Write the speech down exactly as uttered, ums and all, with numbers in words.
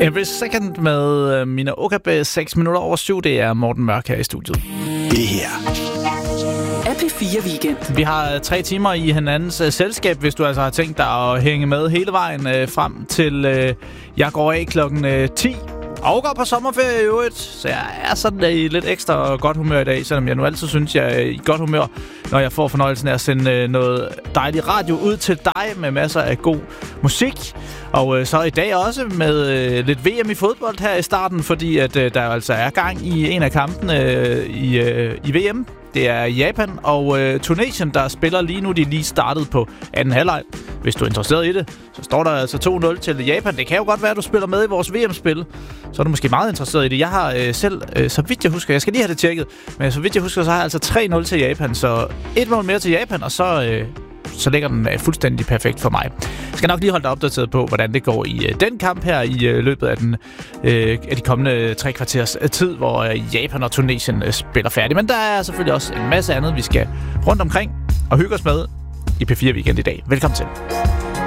Every Second med Mina Okabe, seks minutter over syv. Det er Morten Mørk her i studiet. Det her er P fire Weekend. Vi har tre timer i hinandens uh, selskab, hvis du altså har tænkt dig at hænge med hele vejen uh, frem til uh, jeg går af klokken uh, ti. Og går på sommerferie i øvrigt, så jeg er sådan uh, i lidt ekstra godt humør i dag, selvom jeg nu altid synes, jeg er i godt humør, når jeg får fornøjelsen af at sende uh, noget dejlig radio ud til dig med masser af god musik. Og uh, så i dag også med uh, lidt V M i fodbold her i starten, fordi at uh, der altså er gang i en af kampene uh, i, uh, i V M. Det er Japan og øh, Tunesien, der spiller lige nu. De er lige startet på anden halvleg. Hvis du er interesseret i det, så står der altså to nul til Japan. Det kan jo godt være, at du spiller med i vores V M-spil. Så er du måske meget interesseret i det. Jeg har øh, selv, øh, så vidt jeg husker, jeg skal lige have det tjekket, men så vidt jeg husker, så har jeg altså tre nul til Japan. Så et mål mere til Japan, og så, øh, så ligger den øh, fuldstændig perfekt for mig. Jeg skal nok lige holde dig opdateret på, hvordan det går i øh, den kamp her i øh, løbet af, den, øh, af de kommende tre kvarters øh, tid, hvor øh, Japan og Tunesien øh, spiller færdigt. Men der er selvfølgelig også en masse andet, vi skal rundt omkring og hygge os med i P fire Weekend i dag. Velkommen til.